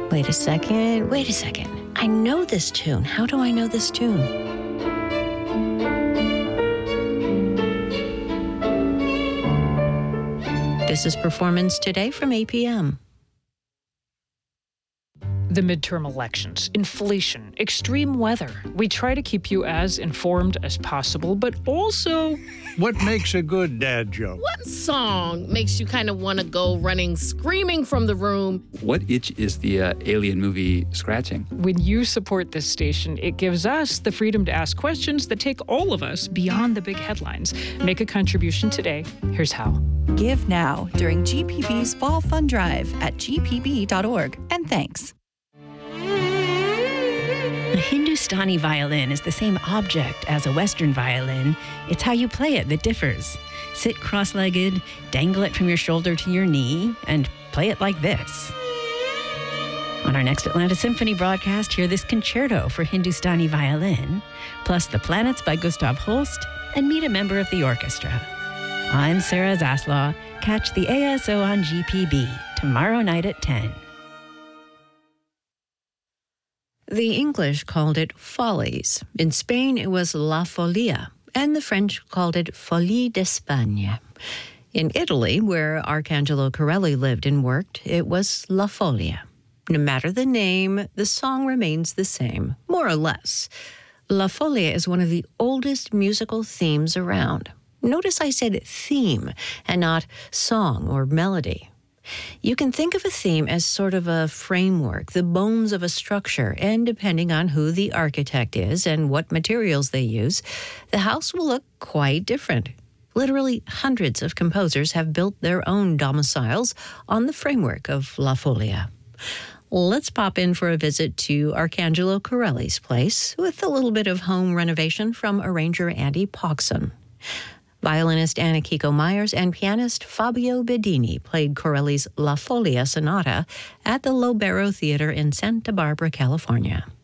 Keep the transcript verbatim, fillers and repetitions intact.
Wait a second, wait a second. I know this tune. How do I know this tune? This is Performance Today from A P M. The midterm elections, inflation, extreme weather. We try to keep you as informed as possible, but also... What makes a good dad joke? What song makes you kind of want to go running, screaming from the room? What itch is the uh, Alien movie scratching? When you support this station, it gives us the freedom to ask questions that take all of us beyond the big headlines. Make a contribution today. Here's how. Give now during G P B's Fall Fund Drive at g p b dot org. And thanks. A Hindustani violin is the same object as a Western violin. It's how you play it that differs. Sit cross-legged, dangle it from your shoulder to your knee, and play it like this. On our next Atlanta Symphony broadcast, hear this concerto for Hindustani violin, plus The Planets by Gustav Holst, and meet a member of the orchestra. I'm Sarah Zaslaw. Catch the A S O on G P B tomorrow night at ten. The English called it Follies. In Spain, it was La Folia, and the French called it Folie d'Espagne. In Italy, where Arcangelo Corelli lived and worked, it was La Folia. No matter the name, the song remains the same, more or less. La Folia is one of the oldest musical themes around. Notice I said theme and not song or melody. You can think of a theme as sort of a framework, the bones of a structure, and depending on who the architect is and what materials they use, the house will look quite different. Literally hundreds of composers have built their own domiciles on the framework of La Folia. Let's pop in for a visit to Arcangelo Corelli's place with a little bit of home renovation from arranger Andy Pogson. Violinist Anna Kiko Myers and pianist Fabio Bedini played Corelli's La Folia Sonata at the Lobero Theater in Santa Barbara, California.